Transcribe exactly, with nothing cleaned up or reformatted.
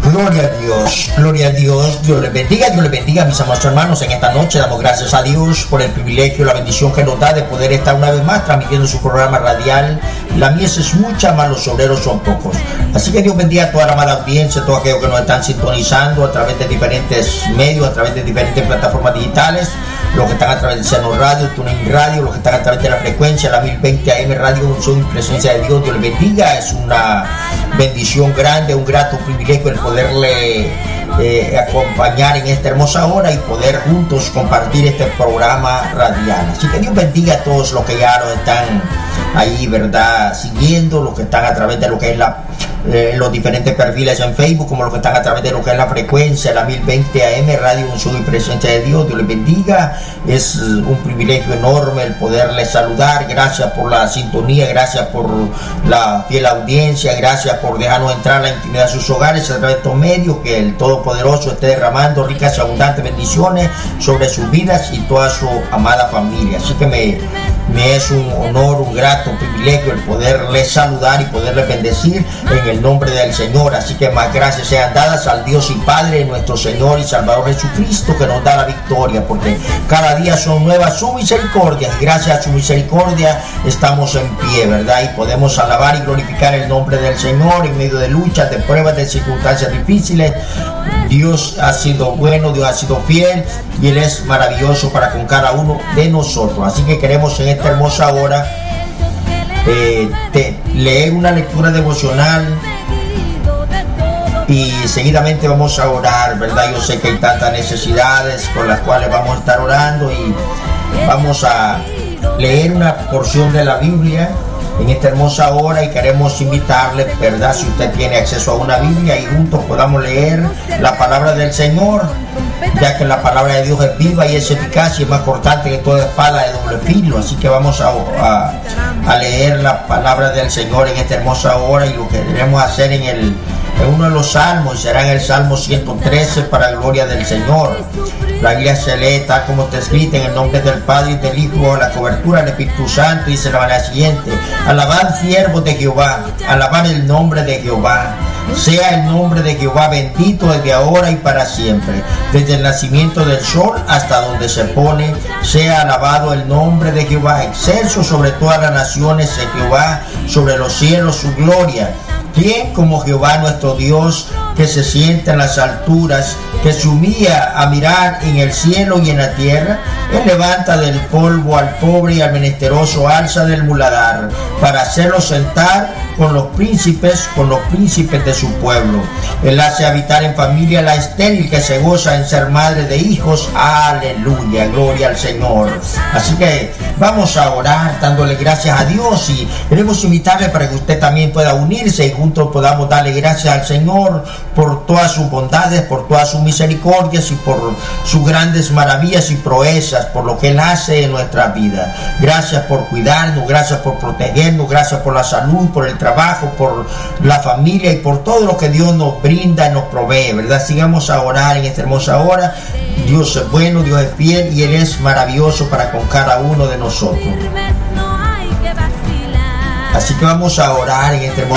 Gloria a Dios, gloria a Dios, Dios les bendiga, Dios les bendiga, mis amados hermanos. En esta noche damos gracias a Dios por el privilegio y la bendición que nos da de poder estar una vez más transmitiendo su programa radial. La mies es mucha, mas los obreros son pocos. Así que Dios bendiga a toda la amada audiencia, a todos aquellos que nos están sintonizando a través de diferentes medios, a través de diferentes plataformas digitales, los que están a través de Seno Radio, TuneIn Radio, los que están a través de la frecuencia, la mil veinte A M Radio, son presencia de Dios. Dios les bendiga. Es una bendición grande, un grato privilegio el poderle eh, acompañar en esta hermosa hora y poder juntos compartir este programa radial. Así que Dios bendiga a todos los que ya nos están ahí, ¿verdad?, siguiendo, los que están a través de lo que es la eh, los diferentes perfiles en Facebook, como los que están a través de lo que es la frecuencia, la mil veinte A M Radio, Unción y Presencia de Dios. Dios les bendiga. Es un privilegio enorme el poderles saludar. Gracias por la sintonía, gracias por la fiel audiencia, gracias por dejarnos entrar en la intimidad de sus hogares a través de estos medios. Que el Todopoderoso esté derramando ricas y abundantes bendiciones sobre sus vidas y toda su amada familia. Así que me, me es un honor, un grato privilegio el poderles saludar y poderles bendecir en el nombre del Señor. Así que más gracias sean dadas al Dios y Padre, nuestro Señor y Salvador Jesucristo, que nos da la victoria, porque cada día son nuevas sus misericordias, y gracias a su misericordia estamos en pie, ¿verdad? Y podemos alabar y glorificar el nombre del Señor en medio de luchas, de pruebas, de circunstancias difíciles. Dios ha sido bueno, Dios ha sido fiel, y Él es maravilloso para con cada uno de nosotros. Así que queremos en esta hermosa hora eh, te, leer una lectura devocional y seguidamente vamos a orar, ¿verdad? Yo sé que hay tantas necesidades con las cuales vamos a estar orando, y vamos a leer una porción de la Biblia en esta hermosa hora, y queremos invitarle, ¿verdad?, si usted tiene acceso a una Biblia, y juntos podamos leer la palabra del Señor, ya que la palabra de Dios es viva y es eficaz y es más cortante que toda espada de doble filo. Así que vamos a, a, a leer la palabra del Señor en esta hermosa hora, y lo que debemos hacer en el en uno de los salmos, y será en el Salmo ciento trece, para gloria del Señor. La Biblia se lee tal como está escrita, en el nombre del Padre y del Hijo, la cobertura del Espíritu Santo. Dice la manera siguiente: alabad siervos de Jehová, alabad el nombre de Jehová. Sea el nombre de Jehová bendito desde ahora y para siempre. Desde el nacimiento del sol hasta donde se pone, sea alabado el nombre de Jehová. Excelso sobre todas las naciones es Jehová, sobre los cielos su gloria. ¿Quién como Jehová nuestro Dios, que se sienta en las alturas, que se humilla a mirar en el cielo y en la tierra? Él levanta del polvo al pobre, y al menesteroso alza del muladar, para hacerlo sentar con los príncipes, con los príncipes de su pueblo. Él hace habitar en familia la estéril, que se goza en ser madre de hijos. Aleluya, gloria al Señor. Así que vamos a orar dándole gracias a Dios, y queremos invitarle para que usted también pueda unirse y juntos podamos darle gracias al Señor por todas sus bondades, por todas sus misericordias y por sus grandes maravillas y proezas, por lo que Él hace en nuestra vida. Gracias por cuidarnos, gracias por protegernos, gracias por la salud, por el trabajo, por la familia y por todo lo que Dios nos brinda y nos provee, ¿verdad? Sigamos a orar en esta hermosa hora. Dios es bueno, Dios es fiel, y Él es maravilloso para con cada uno de nosotros. Así que vamos a orar en este hermoso